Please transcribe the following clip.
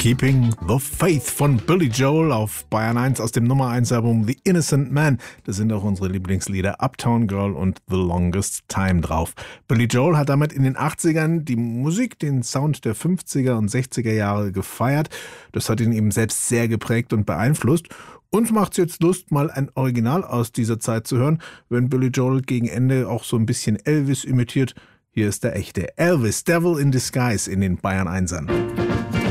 Keeping the Faith von Billy Joel auf Bayern 1 aus dem Nummer 1 Album The Innocent Man. Das sind auch unsere Lieblingslieder Uptown Girl und The Longest Time drauf. Billy Joel hat damit in den 80ern die Musik, den Sound der 50er und 60er Jahre gefeiert. Das hat ihn eben selbst sehr geprägt und beeinflusst. Uns macht's jetzt Lust, mal ein Original aus dieser Zeit zu hören, wenn Billy Joel gegen Ende auch so ein bisschen Elvis imitiert. Hier ist der echte Elvis, Devil in Disguise in den Bayern 1ern.